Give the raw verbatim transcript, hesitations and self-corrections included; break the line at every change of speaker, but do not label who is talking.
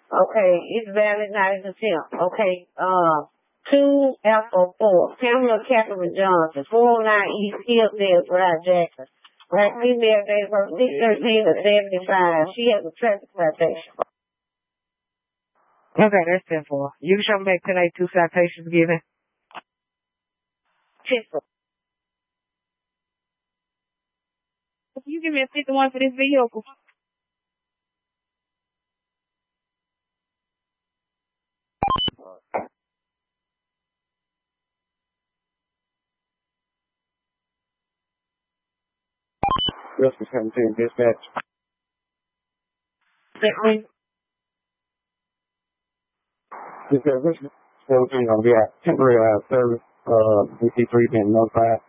Okay, it's valid, not an attempt. Okay, uh, two Alpha four, Pamela Catherine Johnson, four oh nine East Hillsdale Drive, Jackson. Black female, date from six thirteen to seventy-five. She has a traffic citation.
Okay, that's ten four. You can show me back tonight two citations given.
Tickle.
You give me a fifty-one for this vehicle.
Rescue seventeen, dispatch.
Second.
Dispatch, Rescue seventeen, on the temporary uh, service, uh, fifty-three being notified.